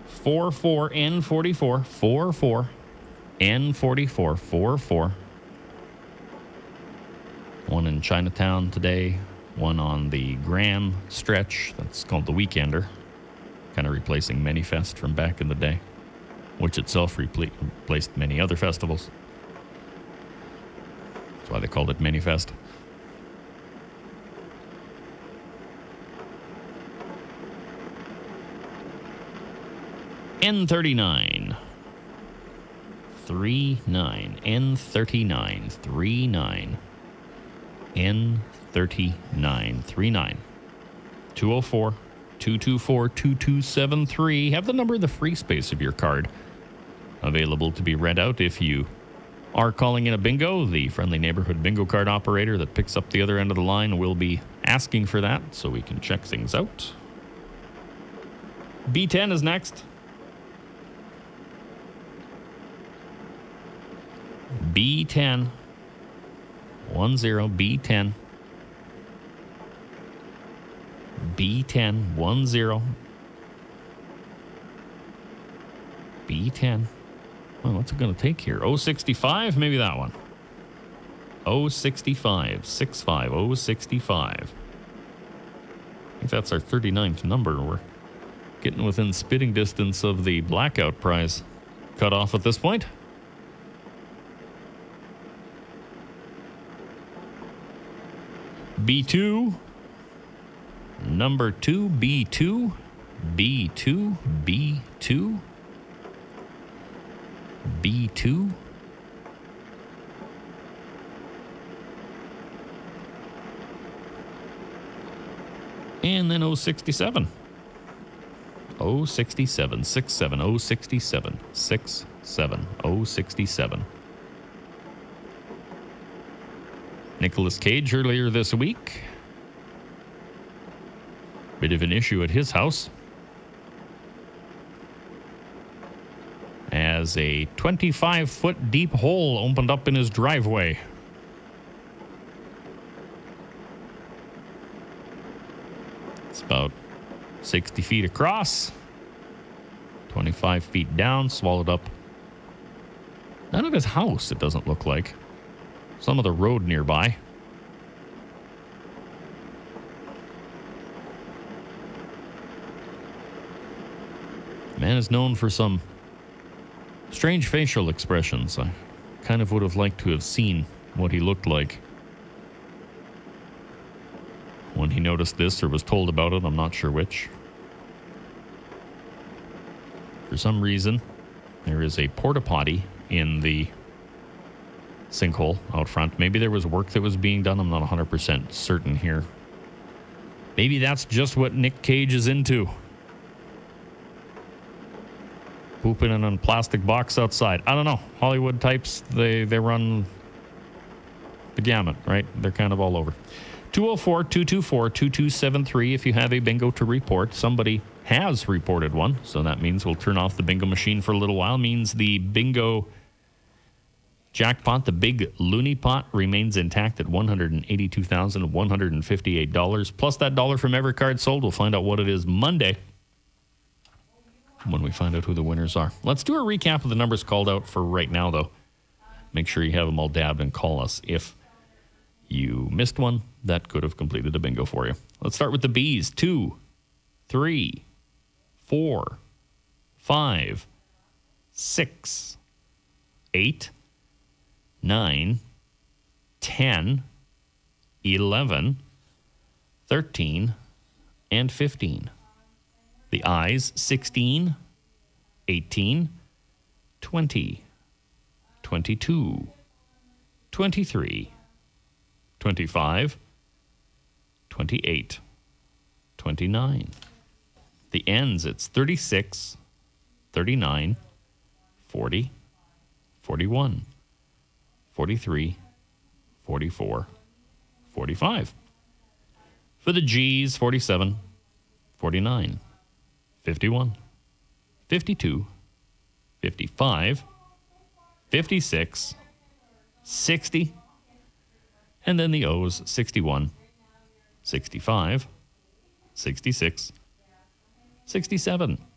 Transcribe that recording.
44 N44 44 N44 44. One in Chinatown today, one on the Graham stretch. That's called the Weekender, kind of replacing Manyfest from back in the day, which itself replaced many other festivals. That's why they called it Manyfest. N39 39 N39 39 N39 39 204 224 2273. Have the number of the free space of your card available to be read out if you are calling in a bingo. The friendly neighborhood bingo card operator that picks up the other end of the line will be asking for that so we can check things out. B10 is next. B10 10 B10 B10 10 B10. Well, what's it going to take here? 065, maybe that one. 065 65 065. I think that's our 39th number. We're getting within spitting distance of the blackout prize cut off at this point. B2, number 2, B2, B2, B2, B2. And then 067. 067, 67, 067, 67, 067. Nicolas Cage earlier this week. Bit of an issue at his house, as a 25-foot deep hole opened up in his driveway. It's about 60 feet across, 25 feet down, swallowed up none of his house, it doesn't look like. Some of the road nearby. Man is known for some strange facial expressions. I kind of would have liked to have seen what he looked like when he noticed this or was told about it. I'm not sure which. For some reason, there is a porta potty in the sinkhole out front. Maybe there was work that was being done. I'm not 100% certain here. Maybe that's just what Nick Cage is into. Pooping in a plastic box outside. I don't know. Hollywood types, they run the gamut, right? They're kind of all over. 204-224-2273 if you have a bingo to report. Somebody has reported one, so that means we'll turn off the bingo machine for a little while. Means the bingo jackpot, the big loony pot, remains intact at $182,158. Plus that dollar from every card sold. We'll find out what it is Monday when we find out who the winners are. Let's do a recap of the numbers called out for right now, though. Make sure you have them all dabbed and call us if you missed one that could have completed a bingo for you. Let's start with the B's. 2, 3, 4, 5, 6, 8, 9, 10, 11, 13, and 15. The I's, 16, 18, 20, 22, 23, 25, 28, 29. The N's, it's 36, 39, 40, 41, 43, 44, 45. For the G's, 47, 49, 51, 52, 55, 56, 60, and then the O's, 61, 65, 66, 67,